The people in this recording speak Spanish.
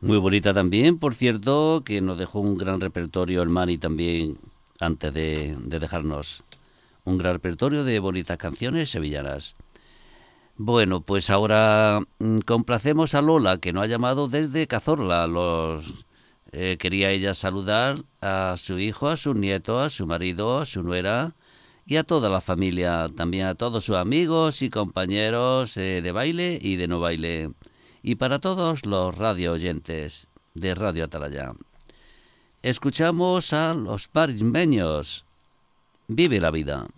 Muy bonita también, por cierto, que nos dejó un gran repertorio el Mani también antes de dejarnos. Un gran repertorio de bonitas canciones sevillanas. Bueno, pues ahora complacemos a Lola, que nos ha llamado desde Cazorla. Quería ella saludar a su hijo, a sus nietos, a su marido, a su nuera y a toda la familia, también a todos sus amigos y compañeros de baile y de no baile. Y para todos los radio oyentes de Radio Atalaya. Escuchamos a los marismeños. Vive la vida.